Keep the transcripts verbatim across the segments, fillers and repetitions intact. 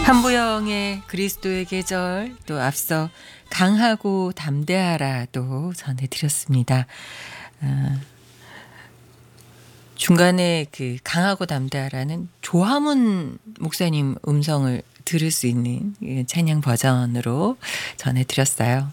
한부영의 그리스도의 계절, 또 앞서 강하고 담대하라도 전해드렸습니다. 아, 중간에 그 강하고 담대하라는 조화문 목사님 음성을 들을 수 있는 찬양 버전으로 전해드렸어요.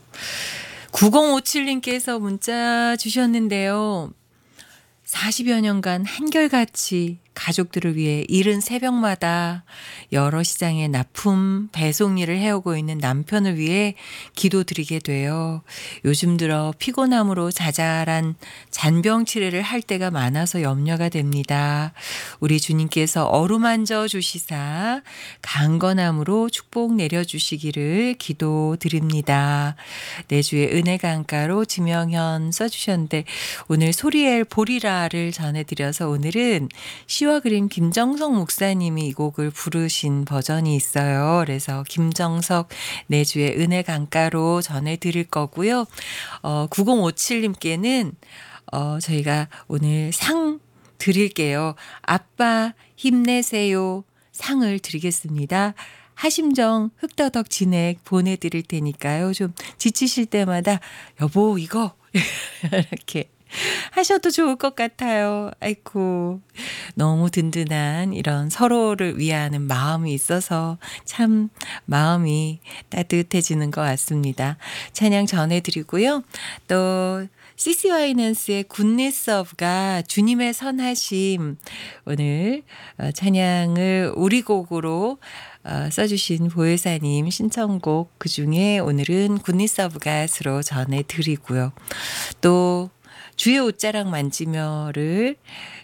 구공오칠님께서 문자 주셨는데요. 사십여 년간 한결같이 가족들을 위해 이른 새벽마다 여러 시장의 납품 배송 일을 해오고 있는 남편을 위해 기도드리게 되어 요즘 들어 피곤함으로 자잘한 잔병 치레를 할 때가 많아서 염려가 됩니다. 우리 주님께서 어루만져 주시사 강건함으로 축복 내려주시기를 기도드립니다. 내주의 은혜 강가로 지명현 써주셨는데 오늘 소리엘 보리라를 전해드려서 오늘은 시와 그림 김정석 목사님이 이 곡을 부르신 버전이 있어요. 그래서 김정석 내주의 은혜 강가로 전해드릴 거고요. 어, 구공오칠님께는 어, 저희가 오늘 상 드릴게요. 아빠 힘내세요. 상을 드리겠습니다. 하심정 흑더덕 진액 보내드릴 테니까요. 좀 지치실 때마다 여보 이거 이렇게 하셔도 좋을 것 같아요. 아이고 너무 든든한 이런 서로를 위하는 마음이 있어서 참 마음이 따뜻해지는 것 같습니다. 찬양 전해드리고요. 또 씨씨와이넌스의 굿니스 오브가 주님의 선하심 오늘 찬양을 우리 곡으로 써주신 보혜사님 신청곡 그중에 오늘은 굿니스 오브 갓으로 전해드리고요. 또 주의 옷자락 만지며를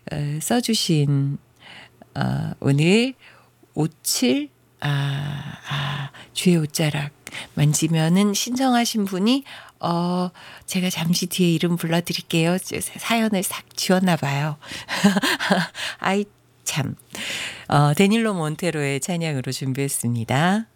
써주신 어, 오늘 오칠 아, 아, 주의 옷자락 만지면은 신청하신 분이 어, 제가 잠시 뒤에 이름 불러드릴게요. 사연을 싹 지웠나 봐요. 아이 참 어, 데닐로 몬테로의 찬양으로 준비했습니다.